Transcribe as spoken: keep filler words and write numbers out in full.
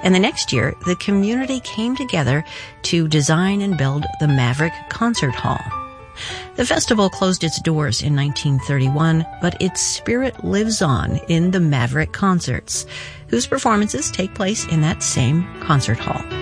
And the next year, the community came together to design and build the Maverick Concert Hall. The festival closed its doors in nineteen thirty-one, but its spirit lives on in the Maverick Concerts, whose performances take place in that same concert hall.